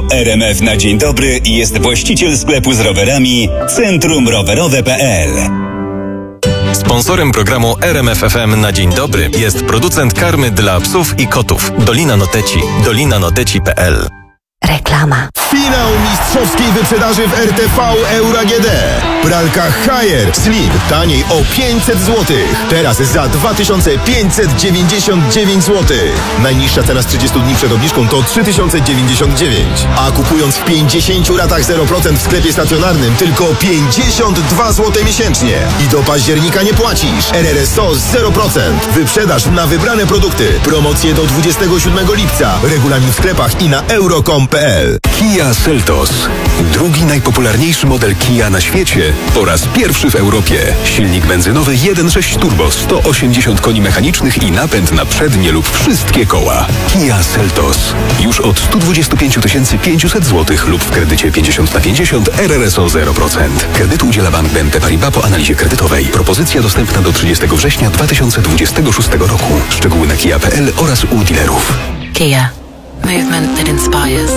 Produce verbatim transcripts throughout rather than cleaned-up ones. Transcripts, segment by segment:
R M F na dzień dobry jest właściciel sklepu z rowerami Centrum Rowerowe kropka p l. Sponsorem programu R M F F M na dzień dobry jest producent karmy dla psów i kotów Dolina Noteci, dolina noteci kropka p l. Reklama. Finał mistrzowskiej wyprzedaży w R T V Euro A G D. Pralka Haier Slim taniej o pięćset złotych. Teraz za dwa tysiące pięćset dziewięćdziesiąt dziewięć złotych. Najniższa cena z trzydziestu dni przed obniżką to trzy tysiące dziewięćdziesiąt dziewięć. A kupując w pięćdziesięciu ratach zero procent w sklepie stacjonarnym tylko pięćdziesiąt dwa złote miesięcznie. I do października nie płacisz. R R S O zero procent. Wyprzedaż na wybrane produkty. Promocje do dwudziestego siódmego lipca. Regulamin w sklepach i na euro kropka com kropka p l. Kia Seltos. Drugi najpopularniejszy model Kia na świecie po raz pierwszy w Europie. Silnik benzynowy jeden przecinek sześć turbo, sto osiemdziesiąt koni mechanicznych i napęd na przednie lub wszystkie koła. Kia Seltos. Już od sto dwadzieścia pięć tysięcy pięćset złotych lub w kredycie pięćdziesiąt na pięćdziesiąt R R S O zero procent. Kredyt udziela Bank B N P Paribas po analizie kredytowej. Propozycja dostępna do trzydziestego września dwa tysiące dwudziestego szóstego roku. Szczegóły na kia kropka p l oraz u dealerów. Kia. Movement that inspires.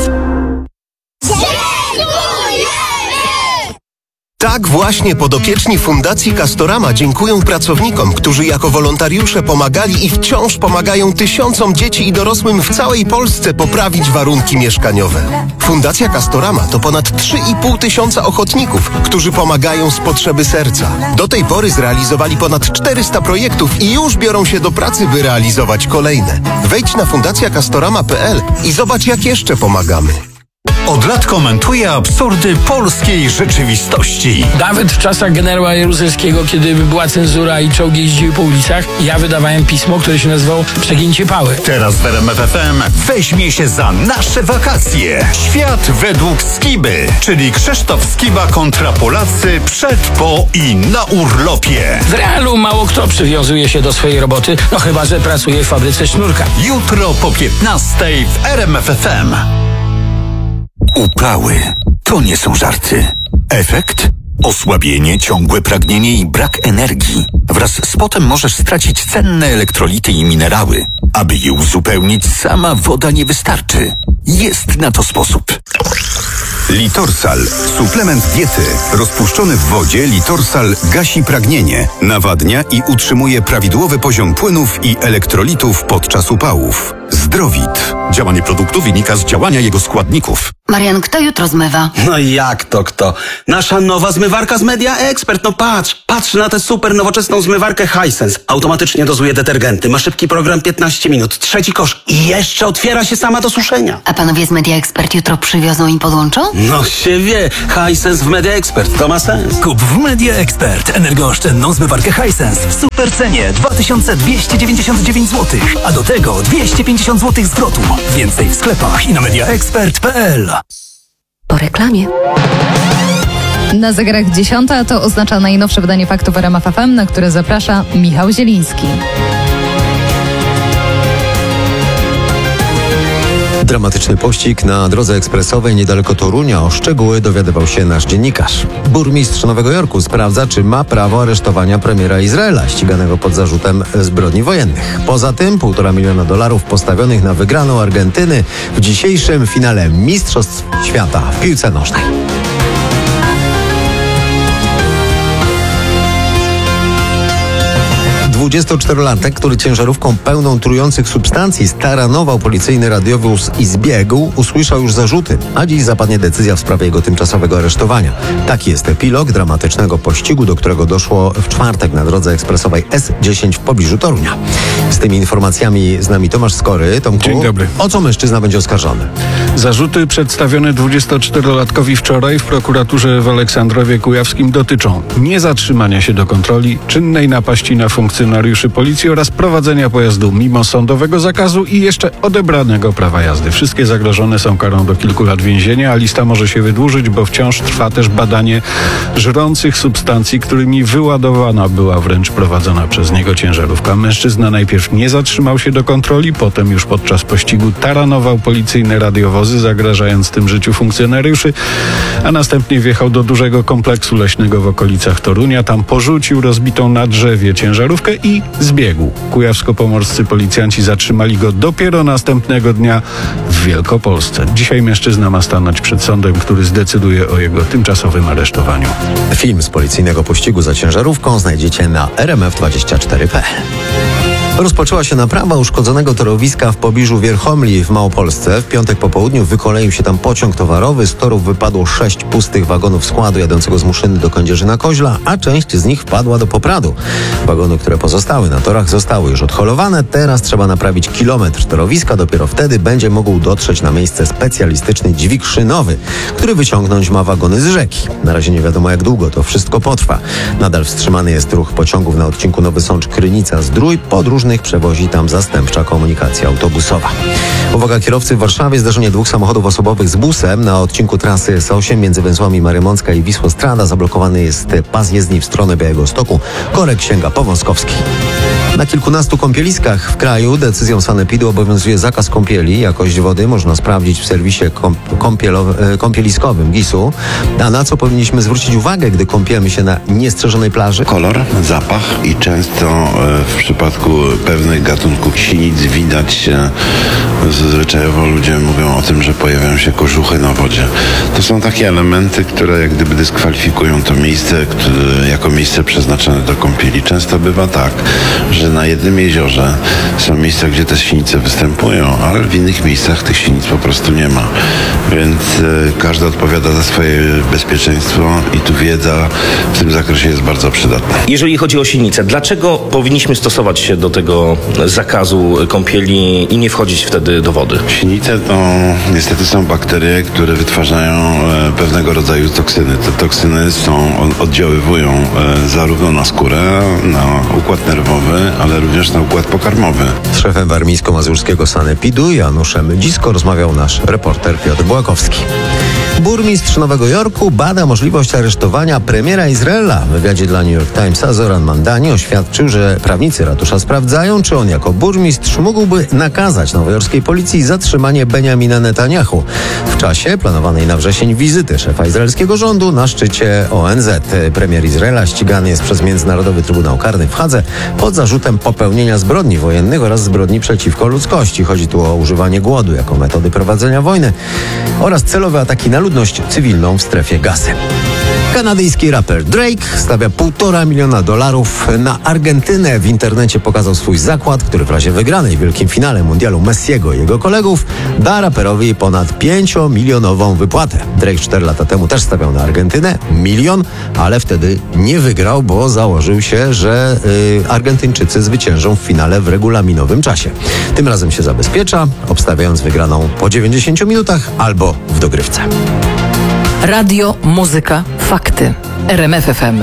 Tak właśnie podopieczni Fundacji Castorama dziękują pracownikom, którzy jako wolontariusze pomagali i wciąż pomagają tysiącom dzieci i dorosłym w całej Polsce poprawić warunki mieszkaniowe. Fundacja Castorama to ponad trzy i pół tysiąca ochotników, którzy pomagają z potrzeby serca. Do tej pory zrealizowali ponad czterysta projektów i już biorą się do pracy, by realizować kolejne. Wejdź na fundacja castorama kropka p l i zobacz, jak jeszcze pomagamy. Od lat komentuje absurdy polskiej rzeczywistości. Nawet w czasach generała Jaruzelskiego, kiedy była cenzura i czołgi jeździły po ulicach, ja wydawałem pismo, które się nazywało Przegięcie Pały. Teraz w R M F F M weźmie się za nasze wakacje. Świat według Skiby, czyli Krzysztof Skiba kontra Polacy przed, po i na urlopie. W realu mało kto przywiązuje się do swojej roboty, no chyba że pracuje w fabryce sznurka. Jutro po piętnastej w R M F F M. Upały to nie są żarty. Efekt? Osłabienie, ciągłe pragnienie i brak energii. Wraz z potem możesz stracić cenne elektrolity i minerały. Aby je uzupełnić, sama woda nie wystarczy. Jest na to sposób. Litorsal. Suplement diety. Rozpuszczony w wodzie, Litorsal gasi pragnienie, nawadnia i utrzymuje prawidłowy poziom płynów i elektrolitów podczas upałów. Zdrowit. Działanie produktu wynika z działania jego składników. Marian, kto jutro zmywa? No jak to kto? Nasza nowa zmywarka z Media Expert. No patrz, patrz na tę super nowoczesną zmywarkę Hisense. Automatycznie dozuje detergenty, ma szybki program piętnaście minut, trzeci kosz i jeszcze otwiera się sama do suszenia. A panowie z Media Expert jutro przywiozą i podłączą? No się wie, Hisense w Media Expert, to ma sens. Kup w Media Expert energooszczędną zmywarkę Hisense w super cenie dwa tysiące dwieście dziewięćdziesiąt dziewięć złotych, a do tego dwieście pięćdziesiąt złotych zwrotu. Więcej w sklepach i na media expert kropka p l. Po reklamie. Na zegarach dziesiąta to oznacza najnowsze wydanie faktów R M F F M, na które zaprasza Michał Zieliński. Dramatyczny pościg na drodze ekspresowej niedaleko Torunia. O szczegóły dowiadywał się nasz dziennikarz. Burmistrz Nowego Jorku sprawdza, czy ma prawo aresztowania premiera Izraela, ściganego pod zarzutem zbrodni wojennych. Poza tym półtora miliona dolarów postawionych na wygraną Argentyny w dzisiejszym finale Mistrzostw Świata w piłce nożnej. dwudziestoczterolatek, który ciężarówką pełną trujących substancji staranował policyjny radiowóz i zbiegł, usłyszał już zarzuty, a dziś zapadnie decyzja w sprawie jego tymczasowego aresztowania. Taki jest epilog dramatycznego pościgu, do którego doszło w czwartek na drodze ekspresowej S dziesięć w pobliżu Torunia. Z tymi informacjami z nami Tomasz Skory. Tomku, dzień dobry. O co mężczyzna będzie oskarżony? Zarzuty przedstawione dwudziestoczterolatkowi wczoraj w prokuraturze w Aleksandrowie Kujawskim dotyczą niezatrzymania się do kontroli, czynnej napaści na funkcjonariuszy policji oraz prowadzenia pojazdu mimo sądowego zakazu i jeszcze odebranego prawa jazdy. Wszystkie zagrożone są karą do kilku lat więzienia, a lista może się wydłużyć, bo wciąż trwa też badanie żrących substancji, którymi wyładowana była wręcz prowadzona przez niego ciężarówka. Mężczyzna najpierw nie zatrzymał się do kontroli, potem już podczas pościgu taranował policyjne radiowozy wozy, zagrażając tym życiu funkcjonariuszy, a następnie wjechał do dużego kompleksu leśnego w okolicach Torunia. Tam porzucił rozbitą na drzewie ciężarówkę i zbiegł. Kujawsko-pomorscy policjanci zatrzymali go dopiero następnego dnia w Wielkopolsce. Dzisiaj mężczyzna ma stanąć przed sądem, który zdecyduje o jego tymczasowym aresztowaniu. Film z policyjnego pościgu za ciężarówką znajdziecie na r m f dwadzieścia cztery kropka p l. Rozpoczęła się naprawa uszkodzonego torowiska w pobliżu Wierchomli w Małopolsce. W piątek po południu wykoleił się tam pociąg towarowy. Z torów wypadło sześć pustych wagonów składu jadącego z Muszyny do Kędzierzyna-Koźla, a część z nich wpadła do Popradu. Wagony, które pozostały na torach, zostały już odholowane. Teraz trzeba naprawić kilometr torowiska. Dopiero wtedy będzie mógł dotrzeć na miejsce specjalistyczny dźwig szynowy, który wyciągnąć ma wagony z rzeki. Na razie nie wiadomo, jak długo to wszystko potrwa. Nadal wstrzymany jest ruch pociągów na odcinku Nowy Sącz-Krynica-Zdrój. Podróż przewozi tam zastępcza komunikacja autobusowa. Uwaga kierowcy, w Warszawie zdarzenie dwóch samochodów osobowych z busem na odcinku trasy S osiem między węzłami Marymącka i Wisłostrada. Zablokowany jest pas jezdni w stronę Białegostoku. Korek sięga po Wąskowski. Na kilkunastu kąpieliskach w kraju decyzją sanepidu obowiązuje zakaz kąpieli. Jakość wody można sprawdzić w serwisie kąpielo- kąpieliskowym gisu. A na co powinniśmy zwrócić uwagę, gdy kąpiemy się na niestrzeżonej plaży? Kolor, zapach i często w przypadku pewnych gatunków sinic widać, zwyczajowo ludzie mówią o tym, że pojawiają się kożuchy na wodzie. To są takie elementy, które jak gdyby dyskwalifikują to miejsce które, jako miejsce przeznaczone do kąpieli. Często bywa tak, że na jednym jeziorze są miejsca, gdzie te sinice występują, ale w innych miejscach tych sinic po prostu nie ma. Więc y, każdy odpowiada za swoje bezpieczeństwo i tu wiedza w tym zakresie jest bardzo przydatna. Jeżeli chodzi o sinice, dlaczego powinniśmy stosować się do tego zakazu kąpieli i nie wchodzić wtedy do wody? Sinice to niestety są bakterie, które wytwarzają e, pewnego rodzaju toksyny. Te toksyny są, oddziaływują e, zarówno na skórę, na układ nerwowy, ale również na układ pokarmowy. Z szefem warmińsko-mazurskiego sanepidu Januszem Dzisko rozmawiał nasz reporter Piotr Błakowski. Burmistrz Nowego Jorku bada możliwość aresztowania premiera Izraela. W wywiadzie dla New York Timesa Zoran Mandani oświadczył, że prawnicy ratusza sprawdzają, czy on jako burmistrz mógłby nakazać nowojorskiej policji zatrzymanie Benjamina Netanyahu w czasie planowanej na wrzesień wizyty szefa izraelskiego rządu na szczycie O N Z. Premier Izraela ścigany jest przez Międzynarodowy Trybunał Karny w Hadze pod zarzutem popełnienia zbrodni wojennych oraz zbrodni przeciwko ludzkości. Chodzi tu o używanie głodu jako metody prowadzenia wojny oraz celowe ataki na ludność cywilną w strefie Gazy. Kanadyjski raper Drake stawia półtora miliona dolarów na Argentynę. W internecie pokazał swój zakład, który w razie wygranej w wielkim finale mundialu Messiego i jego kolegów da raperowi ponad pięciomilionową wypłatę. Drake cztery lata temu też stawiał na Argentynę milion, ale wtedy nie wygrał, bo założył się, że yy, Argentyńczycy zwyciężą w finale w regulaminowym czasie. Tym razem się zabezpiecza, obstawiając wygraną po dziewięćdziesięciu minutach albo w dogrywce. Radio, muzyka, fakty. R M F F M.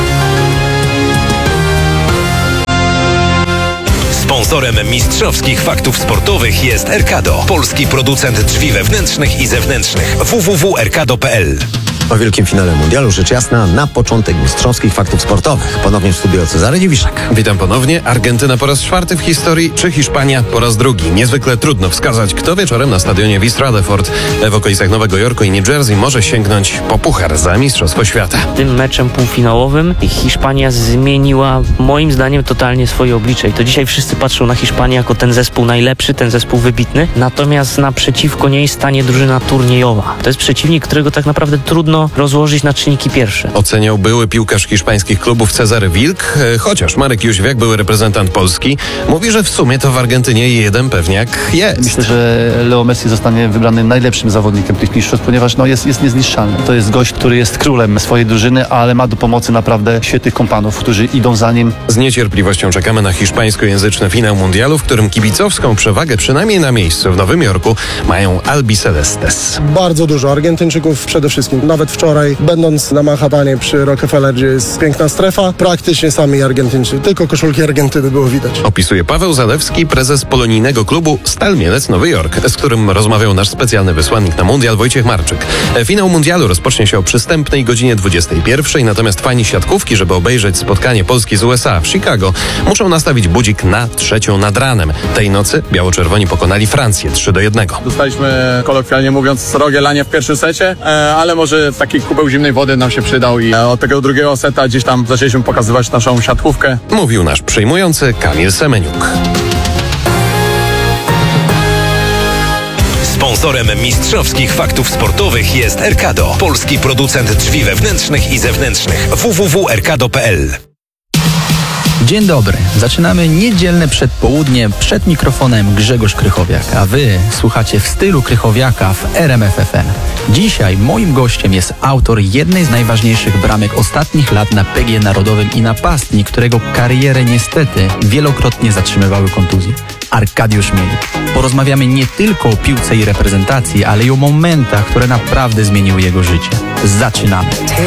Sponsorem mistrzowskich faktów sportowych jest Erkado, polski producent drzwi wewnętrznych i zewnętrznych. w w w kropka erkado kropka p l. O wielkim finale mundialu, rzecz jasna, na początek mistrzowskich faktów sportowych. Ponownie w studiu Cezary Dziwiszek. Witam ponownie. Argentyna po raz czwarty w historii, czy Hiszpania po raz drugi. Niezwykle trudno wskazać, kto wieczorem na stadionie East Rutherford w okolicach Nowego Jorku i New Jersey może sięgnąć po puchar za Mistrzostwo Świata. Tym meczem półfinałowym Hiszpania zmieniła moim zdaniem totalnie swoje oblicze i to dzisiaj wszyscy patrzą na Hiszpanię jako ten zespół najlepszy, ten zespół wybitny, natomiast naprzeciwko niej stanie drużyna turniejowa. To jest przeciwnik, którego tak naprawdę trudno rozłożyć na czynniki pierwsze. Oceniał były piłkarz hiszpańskich klubów Cezary Wilk, chociaż Marek Jóźwiak, były reprezentant Polski, mówi, że w sumie to w Argentynie jeden pewniak jest. Myślę, że Leo Messi zostanie wybrany najlepszym zawodnikiem tych mistrzostw, ponieważ no, jest, jest niezniszczalny. To jest gość, który jest królem swojej drużyny, ale ma do pomocy naprawdę świetnych kompanów, którzy idą za nim. Z niecierpliwością czekamy na hiszpańskojęzyczny finał mundialu, w którym kibicowską przewagę przynajmniej na miejscu w Nowym Jorku mają Albicelestes. Bardzo dużo Argentyńczyków przede wszystkim, nawet przedwczoraj, będąc na Manhattanie przy Rockefeller, gdzie jest piękna strefa, praktycznie sami Argentyńczycy, tylko koszulki Argentyny było widać. Opisuje Paweł Zalewski, prezes polonijnego klubu Stal Mielec Nowy Jork, z którym rozmawiał nasz specjalny wysłannik na mundial Wojciech Marczyk. Finał mundialu rozpocznie się o przystępnej godzinie dwudziestej pierwszej, natomiast fani siatkówki, żeby obejrzeć spotkanie Polski z U S A w Chicago, muszą nastawić budzik na trzecią nad ranem. Tej nocy biało-czerwoni pokonali Francję trzy do jednego. Dostaliśmy, kolokwialnie mówiąc, srogie lanie w pierwszym secie, ale może taki kubeł zimnej wody nam się przydał i od tego drugiego seta gdzieś tam zaczęliśmy pokazywać naszą siatkówkę. Mówił nasz przyjmujący Kamil Semeniuk. Sponsorem mistrzowskich faktów sportowych jest Erkado, polski producent drzwi wewnętrznych i zewnętrznych. w w w kropka erkado kropka p l. Dzień dobry. Zaczynamy niedzielne przedpołudnie. Przed mikrofonem Grzegorz Krychowiak, a wy słuchacie w stylu Krychowiaka w R M F F M. Dzisiaj moim gościem jest autor jednej z najważniejszych bramek ostatnich lat na P G Narodowym i napastnik, którego karierę niestety wielokrotnie zatrzymywały kontuzje. Arkadiusz Milik. Porozmawiamy nie tylko o piłce i reprezentacji, ale i o momentach, które naprawdę zmieniły jego życie. Zaczynamy.